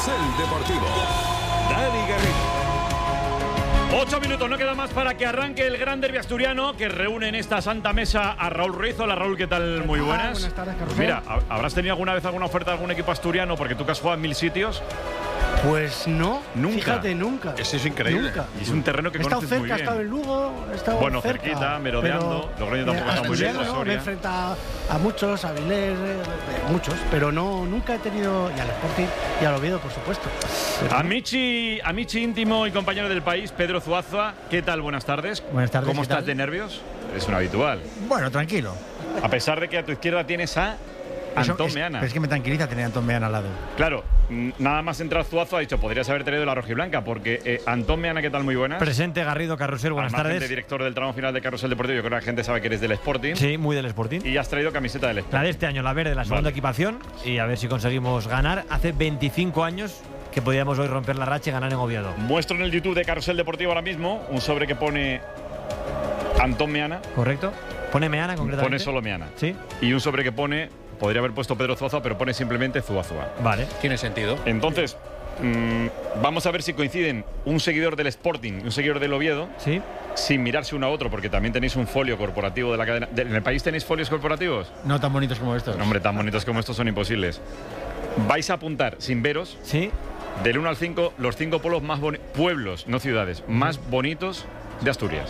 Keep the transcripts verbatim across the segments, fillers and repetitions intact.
Carrusel Deportivo. Dani Garrido. Ocho minutos, no queda más para que arranque el gran derbi asturiano que reúne en esta santa mesa a Raúl Ruiz. Hola Raúl, ¿qué tal? Muy buenas. Ah, buenas tardes, Carrusel. Mira, ¿habrás tenido alguna vez alguna oferta de algún equipo asturiano? Porque tú que has jugado en mil sitios. Pues no, Nunca. Fíjate, nunca. Eso es increíble. Nunca. Y es un terreno que He estado conoces cerca, muy he bien. estado en Lugo, he estado Bueno, cerca, cerquita, merodeando. pero, Logroño tampoco eh, está muy asturiano, lejos, ¿no? Soria. Me he enfrentado a muchos, a Vilés, eh, muchos, pero no, nunca he tenido, y al Sporting y al Oviedo, por supuesto. Pero Amici, Amici íntimo y compañero del país, Pedro Zuazua. ¿Qué tal? Buenas tardes. Buenas tardes, ¿Cómo ¿qué estás tal? de nervios? Es un habitual. Bueno, tranquilo. A pesar de que a tu izquierda tienes a Eso Antón es, Meana. Pero es que me tranquiliza tener a Antón Meana al lado. Claro, mm, nada más entrar Zuazo ha dicho, podrías haber traído la rojiblanca, porque eh, Antón Meana, ¿qué tal? Muy buenas. Presente, Garrido, Carrusel, buenas Al margen de tardes. director del tramo final de Carrusel Deportivo, yo creo que la gente sabe que eres del Sporting. Sí, muy del Sporting. Y has traído camiseta del Sporting. La de este año, la verde, la segunda Vale. equipación. Y a ver si conseguimos ganar. Hace veinticinco años que podíamos hoy romper la racha y ganar en Oviedo. Muestro en el YouTube de Carrusel Deportivo ahora mismo un sobre que pone Antón Meana. ¿Correcto? Pone Meana concretamente. Pone solo Meana. Sí. Y un sobre que pone, podría haber puesto Pedro Zuazua, pero pone simplemente Zuazua. Vale. Tiene sentido. Entonces, mmm, vamos a ver si coinciden un seguidor del Sporting y un seguidor del Oviedo, Sí. sin mirarse uno a otro, porque también tenéis un folio corporativo de la cadena. ¿De- ¿En el país tenéis folios corporativos? No tan bonitos como estos. No, hombre, tan bonitos como estos son imposibles. Vais a apuntar, sin veros, Sí. del uno al cinco, los cinco pueblos más boni- pueblos, no ciudades, más bonitos de Asturias.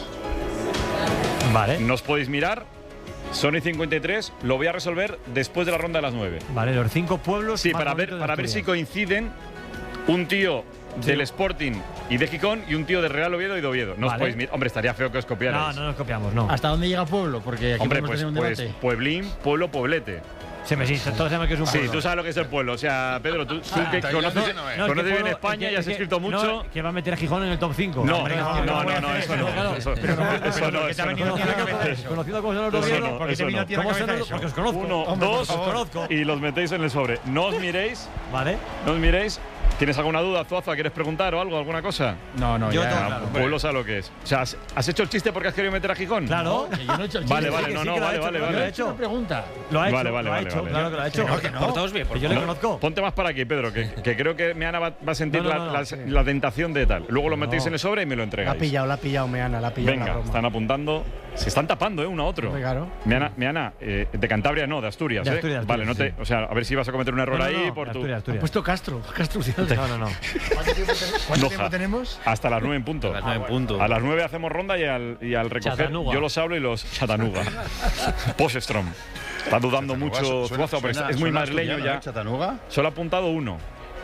Vale. No os podéis mirar. Sony cincuenta y tres, lo voy a resolver después de la ronda de las nueve. Vale, los cinco pueblos. Sí, más para ver, bonitos de para ver si Asturias. coinciden un tío del Sporting y de Gijón y un tío de Real Oviedo y de Oviedo. No os Vale. podéis mirar. Hombre, estaría feo que os copiarais. No, no nos copiamos, no. ¿Hasta dónde llega pueblo? Porque aquí Hombre, podemos pues, tener un pues debate. pueblín, pueblo, poblete. Se me existe, todos sabemos que es un Sí, pueblo. tú sabes lo que es el pueblo. O sea, Pedro, tú, tú Ah, que Tailandia conoces, no es. No, es que conoces bien pueblo- España es que- y has es que- escrito no, mucho. que va a meter a Gijón en el top cinco. No, Hombre, no, no, no, no, eso no. Claro. Eso, Pero ¿cómo- eso pero no, porque te eso ha no. venido a ti a la cabeza. Conocido como son los Eso Oviedo, no, porque eso te vino a ti a la no. cabeza ¿Cómo son eso? los- Porque os conozco. Uno, Hombre, dos, os conozco. y los metéis en el sobre. No os miréis, Vale. no os miréis. ¿Tienes alguna duda, Zuazua? ¿Quieres preguntar o algo, alguna cosa? No, no, Yo ya. tengo Ah, claro. pueblo sabe lo que es. O sea, ¿has, has hecho el chiste porque has querido meter a Gijón? Claro. Que yo no he hecho el Vale, chiste. vale, que no, sí no, que lo ha vale, hecho, vale, lo ha vale. Yo he hecho una pregunta. Lo ha hecho, Vale, vale, lo ha vale, hecho, vale. claro que lo ha hecho. Que no, que no. Portaos bien, por Que yo le favor. conozco. Ponte más para aquí, Pedro, que, que creo que Meana va, va a sentir No, no, la, no, no, la- sí. la tentación de tal. Luego lo metéis No. en el sobre y me lo La ha entregáis. pillado, la ha pillado Meana, la ha pillado la Venga, broma. están apuntando. Se están tapando, ¿eh? Uno a otro. Hombre, claro. Meana, Meana, eh, de Cantabria no, de Asturias, De ¿eh? Asturias, de vale, no te, Asturias, o sea, a ver si vas a cometer un error No, no, ahí no, por tu. Asturias, Ha Asturias. puesto Castro, Castro Ciudad. No, no, no. ¿Cuánto tiempo, ten- cuánto Loja. tiempo tenemos? Hasta las nueve en punto. A las nueve en punto. A las nueve hacemos ronda y al, y al recoger Chatanuga. yo los hablo y los Chatanuga. Poststrom. Está dudando mucho Zuazo, pero es, es muy madrileño ya. Chatanuga. Solo ha apuntado uno.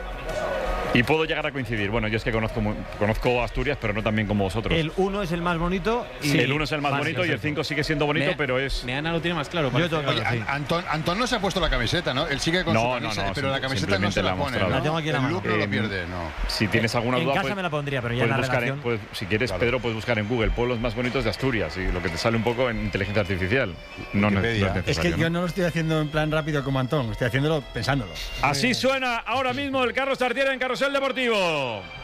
Y puedo llegar a coincidir. Bueno, yo es que conozco, muy- conozco Asturias, pero no tan bien como vosotros. El uno es el más bonito. Y el uno es el más Vale, bonito y el perfecto. cinco sigue siendo bonito, Mea- pero es. Meana lo tiene más claro. Yo parece. tengo Oye, claro, sí. Antón, Antón no se ha puesto la camiseta, ¿no? Él sigue con No, su no, camisa, no, pero la sim- camiseta no se simplemente la la ha pone, mostrado. ¿no? La tengo aquí en la El mano. look no lo Eh, pierde, no. Si tienes alguna En duda, casa pues- me la pondría, pero ya en puedes la buscar en- redacción. pues, si quieres, Claro. Pedro, puedes buscar en Google pueblos más bonitos de Asturias y lo que te sale un poco en inteligencia artificial. No, no, no es Wikipedia. Es que necesario, yo ¿no? no lo estoy haciendo en plan rápido como Antón, estoy haciéndolo pensándolo. Así suena ahora mismo el Carlos Tartiere en Carrusel Deportivo.